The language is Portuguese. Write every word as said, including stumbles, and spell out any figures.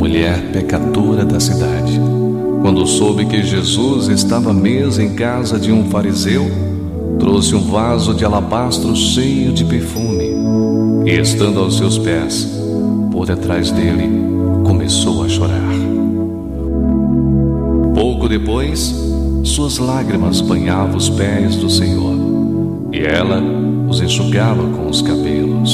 mulher pecadora da cidade, quando soube que Jesus estava à mesa em casa de um fariseu, trouxe um vaso de alabastro cheio de perfume e, estando aos seus pés, por detrás dele, começou a chorar. Pouco depois, suas lágrimas banhavam os pés do Senhor, e ela os enxugava com os cabelos.